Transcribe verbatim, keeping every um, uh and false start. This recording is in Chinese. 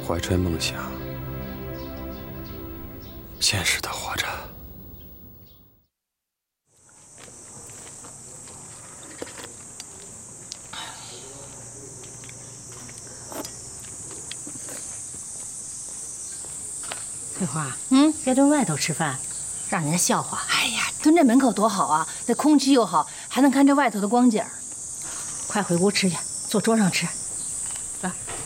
怀揣梦想，现实的活着。 翠花，嗯，别蹲外头吃饭，让人家笑话。 哎呀，蹲这门口多好啊，这空气又好，还能看这外头的光景。 快回屋吃去，坐桌上吃。来。